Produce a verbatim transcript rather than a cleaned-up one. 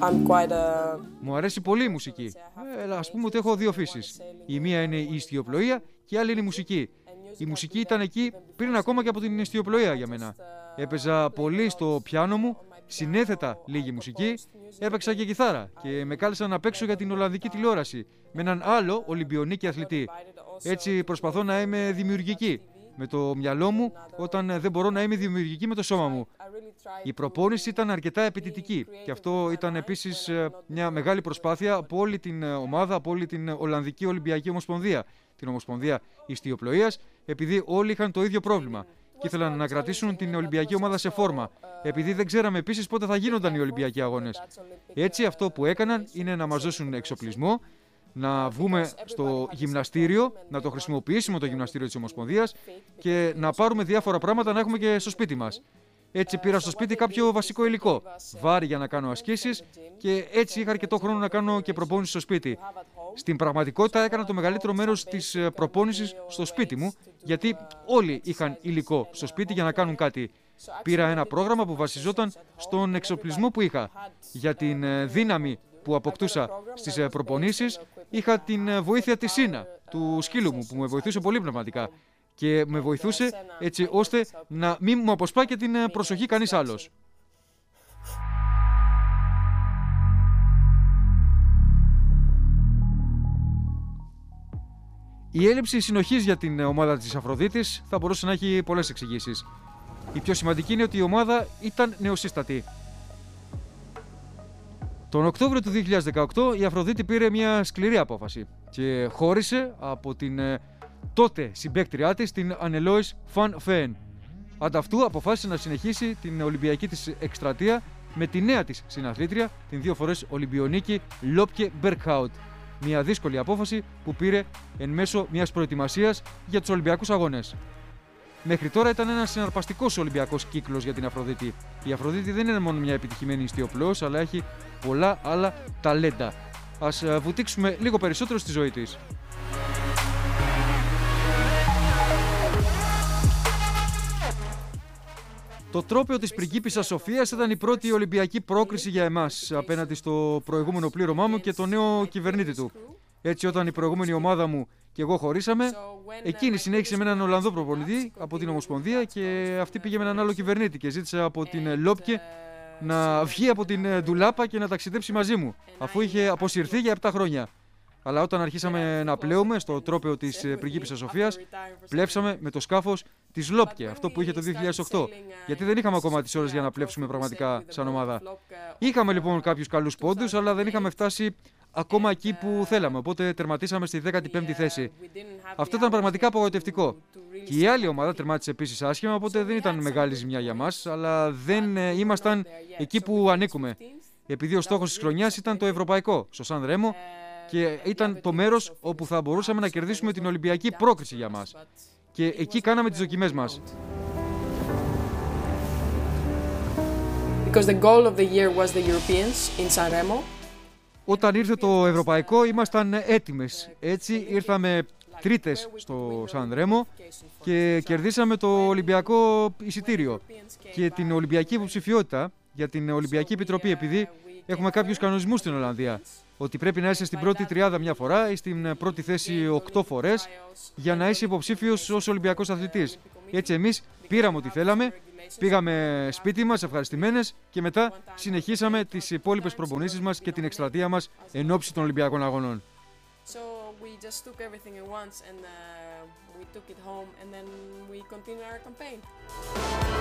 Μου αρέσει πολύ η μουσική. Ε, ας πούμε ότι έχω δύο φύσεις. Η μία είναι η ιστιοπλοεία και η άλλη είναι η μουσική. Η μουσική ήταν εκεί πριν ακόμα και από την ιστιοπλοεία για μένα. Έπαιζα πολύ στο πιάνο μου, συνέθετα λίγη μουσική, έπαιξα και κιθάρα και με κάλεσαν να παίξω για την Ολλανδική τηλεόραση με έναν άλλο Ολυμπιονίκη αθλητή. Έτσι προσπαθώ να είμαι δημιουργική με το μυαλό μου όταν δεν μπορώ να είμαι δημιουργική με το σώμα μου. Η προπόνηση ήταν αρκετά απαιτητική και αυτό ήταν επίσης μια μεγάλη προσπάθεια από όλη την ομάδα, από όλη την Ολλανδική Ολυμπιακή Ομοσπονδία, την Ομοσπονδία Ιστιοπλοείας, επειδή όλοι είχαν το ίδιο πρόβλημα και ήθελαν να κρατήσουν την Ολυμπιακή ομάδα σε φόρμα, επειδή δεν ξέραμε επίσης πότε θα γίνονταν οι Ολυμπιακοί Αγώνες. Έτσι αυτό που έκαναν είναι να μας δώσουν εξοπλισμό, να βγούμε στο γυμναστήριο, να το χρησιμοποιήσουμε το γυμναστήριο της Ομοσπονδίας και να πάρουμε διάφορα πράγματα να έχουμε και στο σπίτι μας. Έτσι πήρα στο σπίτι κάποιο βασικό υλικό, βάρη για να κάνω ασκήσεις και έτσι είχα αρκετό χρόνο να κάνω και προπόνηση στο σπίτι. Στην πραγματικότητα έκανα το μεγαλύτερο μέρος της προπόνησης στο σπίτι μου, γιατί όλοι είχαν υλικό στο σπίτι για να κάνουν κάτι. Πήρα ένα πρόγραμμα που βασιζόταν στον εξοπλισμό που είχα. Για την δύναμη που αποκτούσα στις προπονήσεις, είχα την βοήθεια της Σίνα, του σκύλου μου, που με βοηθούσε πολύ πνευματικά. Και με βοηθούσε έτσι ώστε να μην μου αποσπάει και την προσοχή κανείς άλλος. Η έλλειψη συνοχής για την ομάδα της Αφροδίτης θα μπορούσε να έχει πολλές εξηγήσεις. Η πιο σημαντική είναι ότι η ομάδα ήταν νεοσύστατη. Τον Οκτώβριο του δύο χιλιάδες δεκαοκτώ η Αφροδίτη πήρε μια σκληρή απόφαση και χώρισε από την τότε συμπαίκτριά της, την Ανελόης Φαν Φέεν. Ανταυτού αποφάσισε να συνεχίσει την Ολυμπιακή της εκστρατεία με τη νέα της συναθλήτρια, την δύο φορές Ολυμπιονίκη Λόπκε Μπερκχάουτ. Μια δύσκολη απόφαση που πήρε εν μέσω μιας προετοιμασίας για τους Ολυμπιακούς Αγώνες. Μέχρι τώρα ήταν ένας συναρπαστικός Ολυμπιακός κύκλος για την Αφροδίτη. Η Αφροδίτη δεν είναι μόνο μια επιτυχημένη ιστιοπλώος, αλλά έχει πολλά άλλα ταλέντα. Ας βουτήξουμε λίγο περισσότερο στη ζωή της. Το τρόπαιο της πριγκίπισσας Σοφίας ήταν η πρώτη Ολυμπιακή πρόκριση για εμάς απέναντι στο προηγούμενο πλήρωμά μου και τον νέο κυβερνήτη του. Έτσι, όταν η προηγούμενη ομάδα μου και εγώ χωρίσαμε, εκείνη συνέχισε με έναν Ολλανδό προπονητή από την Ομοσπονδία και αυτή πήγε με έναν άλλο κυβερνήτη και ζήτησε από την Λόπκε να βγει από την ντουλάπα και να ταξιδέψει μαζί μου, αφού είχε αποσυρθεί για επτά χρόνια. Αλλά όταν αρχίσαμε να πλέουμε στο τρόπαιο της πριγκίπισσας Σοφίας, πλέψαμε με το σκάφος της Λόπκε, αυτό που είχε το δύο χιλιάδες οκτώ, γιατί δεν είχαμε ακόμα τις ώρες για να πλέψουμε πραγματικά σαν ομάδα. Είχαμε λοιπόν κάποιους καλούς πόντους, αλλά δεν είχαμε φτάσει ακόμα εκεί που θέλαμε, οπότε τερματίσαμε στη δέκατη πέμπτη θέση. Αυτό ήταν πραγματικά απογοητευτικό. Και η άλλη ομάδα τερμάτισε επίσης άσχημα, οπότε δεν ήταν μεγάλη ζημιά για μας, αλλά δεν ε, ήμασταν εκεί που ανήκουμε. Επειδή ο στόχος της χρονιάς ήταν το ευρωπαϊκό, στο Σαν Ρέμο, και ήταν το μέρος όπου θα μπορούσαμε να κερδίσουμε την Ολυμπιακή πρόκριση για μας. Και εκεί κάναμε τις δοκιμές μας. Because the goal of the year was the Europeans in San Remo. Όταν ήρθε το ευρωπαϊκό ήμασταν έτοιμες. Έτσι ήρθαμε τρίτες στο Σαν Ρέμο και κερδίσαμε το Ολυμπιακό εισιτήριο και την Ολυμπιακή υποψηφιότητα για την Ολυμπιακή Επιτροπή, επειδή έχουμε κάποιους κανονισμούς στην Ολλανδία. Ότι πρέπει να είσαι στην πρώτη τριάδα μια φορά ή στην πρώτη θέση οκτώ φορές για να είσαι υποψήφιος ως Ολυμπιακός αθλητής. Έτσι εμείς πήραμε ό,τι θέλαμε, πήγαμε σπίτι μας ευχαριστημένες και μετά συνεχίσαμε τις υπόλοιπες προπονήσεις μας και την εκστρατεία μας εν ώψη των Ολυμπιακών Αγώνων. So we just took everything at once and uh, we took it home and then we continued our campaign.